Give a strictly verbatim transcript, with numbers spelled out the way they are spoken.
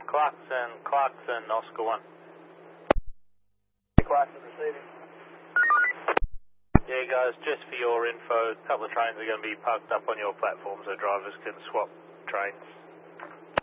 Clarkson, Clarkson, Oscar one. Clarkson receiving. Yeah, guys, just for your info, a couple of trains are going to be parked up on your platform so drivers can swap trains.